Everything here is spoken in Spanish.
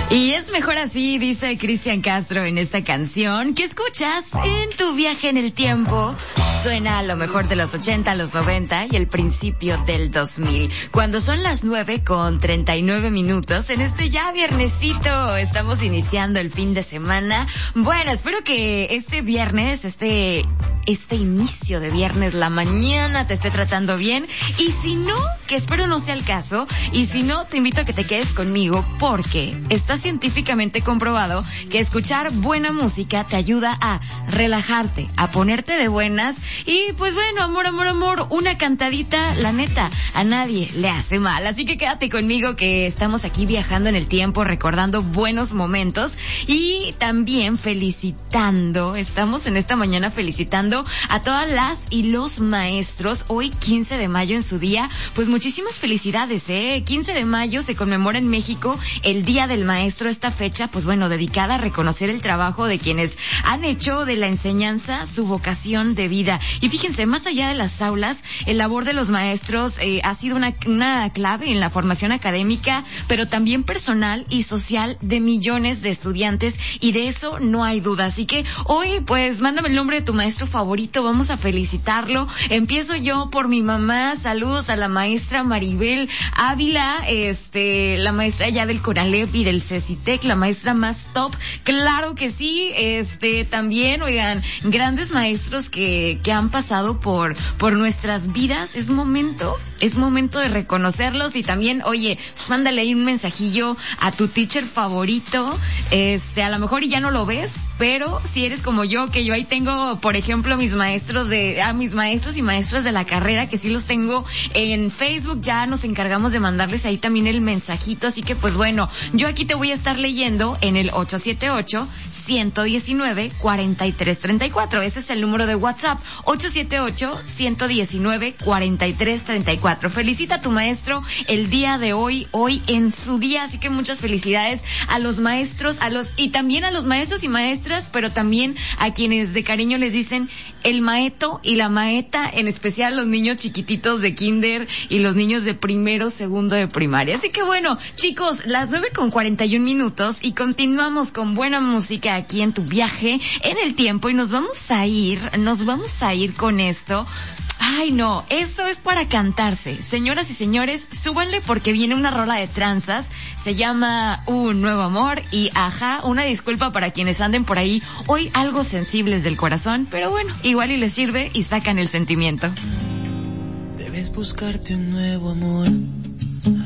Y es mejor así, dice Cristian Castro en esta canción, que escuchas en tu viaje en el tiempo. Suena a lo mejor de los 80, los 90 y el principio del 2000. Cuando son las 9:39 en este ya viernesito, estamos iniciando el fin de semana. Bueno, espero que este viernes, este inicio de viernes, la mañana te esté tratando bien. Y si no, que espero no sea el caso, y si no, te invito a que te quedes conmigo porque está científicamente comprobado que escuchar buena música te ayuda a relajarte, a ponerte de buenas. Y pues bueno, amor, una cantadita, la neta, a nadie le hace mal. Así que quédate conmigo que estamos aquí viajando en el tiempo, recordando buenos momentos y también estamos en esta mañana felicitando a todas las y los maestros. Hoy 15 de mayo en su día, pues muchísimas felicidades, 15 de mayo se conmemora en México el Día del Maestro, esta fecha, pues bueno, dedicada a reconocer el trabajo de quienes han hecho de la enseñanza su vocación de vida. Y fíjense, más allá de las aulas, el labor de los maestros ha sido una clave en la formación académica, pero también personal y social de millones de estudiantes, y de eso no hay duda. Así que hoy, pues, mándame el nombre de tu maestro favorito, vamos a felicitarlo. Empiezo yo por mi mamá. Saludos a la maestra Maribel Ávila, la maestra ya del CONALEP y del CECITEC, la maestra más top. Claro que sí, también, oigan, grandes maestros que han pasado por nuestras vidas. Es momento de reconocerlos. Y también, oye, pues mándale ahí un mensajillo a tu teacher favorito, a lo mejor y ya no lo ves, pero si eres como yo, que yo ahí tengo, por ejemplo, mis maestros y maestras de la carrera, que sí los tengo en Facebook, ya nos encargamos de mandarles ahí también el mensajito. Así que pues bueno, yo aquí te voy a estar leyendo en el 878-119-4334. Ese es el número de WhatsApp, 878-119-4334. Felicita a tu maestro el día de hoy en su día. Así que muchas felicidades a los maestros, y también a los maestros y maestras, pero también a quienes de cariño les dicen el maeto y la maeta, en especial los niños chiquititos de kinder y los niños de primero, segundo de primaria. Así que bueno, chicos, las 9:41 y continuamos con buena música aquí en tu viaje en el tiempo, y nos vamos a ir con esto. Ay, no, eso es para cantarse. Señoras y señores, súbanle porque viene una rola de tranzas. Se llama Un Nuevo Amor y ajá, una disculpa para quienes anden por ahí hoy algo sensibles del corazón, pero bueno, igual y les sirve y sacan el sentimiento. Debes buscarte un nuevo amor